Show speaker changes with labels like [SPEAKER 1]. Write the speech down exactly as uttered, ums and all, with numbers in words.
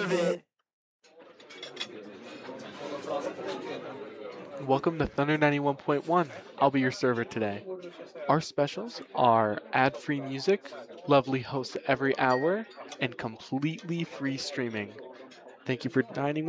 [SPEAKER 1] of it.
[SPEAKER 2] Welcome to Thunder ninety-one point one. I'll be your server today. Our specials are ad free music, lovely hosts every hour, and completely free streaming. Thank you for dining